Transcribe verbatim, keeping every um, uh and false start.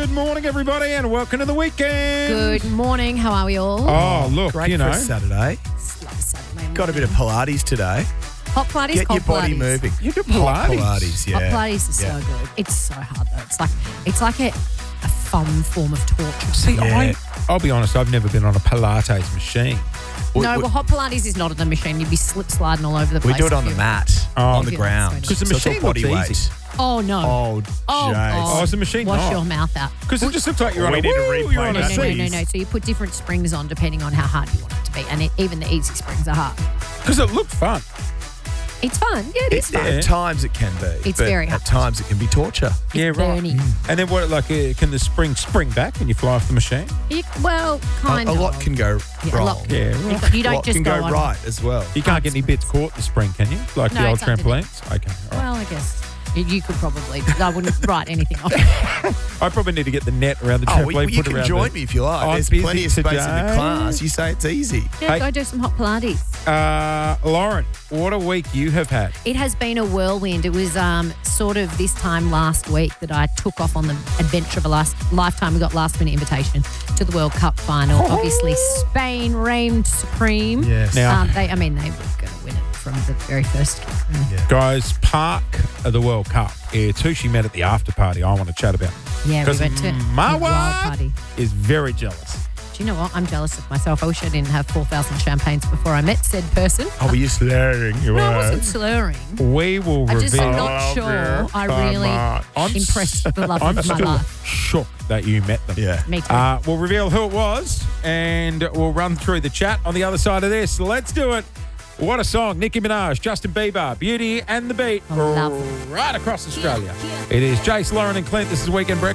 Good morning, everybody, and welcome to the weekend. Good morning. How are we all? Oh, look, Great you for know. a Saturday. It's like Saturday Got a bit of Pilates today. hot Pilates. Get cold your body Pilates. moving. You do Hot Pilates. Pilates, yeah. Hot Pilates is Yeah. so good. It's so hard though. It's like it's like a, a fun form of torture. See, Yeah. I, I'll be honest, I've never been on a Pilates machine. We, no, we, well, hot Pilates is not on the machine. You'd be slip sliding all over the we place. do it if on the you- mat, Oh. on the Yeah, ground. that's Because the So it's all machine body looks weight. easy. Oh no. Oh, Oh, Jace. Oh, is the machine Wash not? your mouth out. Because it just looks like you're on We a need to woo, replay you're on No, a that. no, no, no, seat. no. So you put different springs on depending on how hard you want it to be, and it, even the easy springs are hard. Because it looked fun. It's fun. Yeah, it is It- fun. Yeah. At times it can be. It's but very At hard. times it can be torture. It's yeah, right. burning. And then what, like, uh, can the spring spring back when you fly off the machine? You, well, A, kind a of. lot can go Yeah, a wrong. lot. Yeah, You, right. got- you A don't lot just can go, on. right as well. You can't get any bits caught in the spring, can you? Like No, the old it's underneath. trampolines? Okay. all right. Well, I guess you, you could probably. I wouldn't write anything off. I probably need to get the net around the Oh, trampoline. well, you put can around join the, me if you like. I'm There's busy plenty of space in today. the class. You say it's easy. Yeah, Hey. go do some hot Pilates. Uh, Lauren, what a week you have had. It has been a whirlwind. It was um, sort of this time last week that I took off on the adventure of a last lifetime. We got last minute invitation to the World Cup final. Oh. Obviously, Spain reigned supreme. Yes. Now- Um, they, I mean, they were going to win it from the very first kick. Really. Yeah. Guys, Park of the World Cup. It's who she met at the after party I want to chat about. Yeah, we Because went to my a wild wife party. is very jealous. Do you know what? I'm jealous of myself. I wish I didn't have four thousand champagnes before I met said person. Oh, were you slurring? You No, I were. wasn't slurring. We will I just reveal. am not sure I really I'm impressed with the love I'm of my still life. shook that you met them. Yeah. Me too. Uh, we'll reveal who it was, and we'll run through the chat on the other side of this. Let's do it. What a song. Nicki Minaj, Justin Bieber, Beauty and the Beat. I love it. Right across Australia. It is Jace, Lauren and Clint. This is Weekend Breakfast.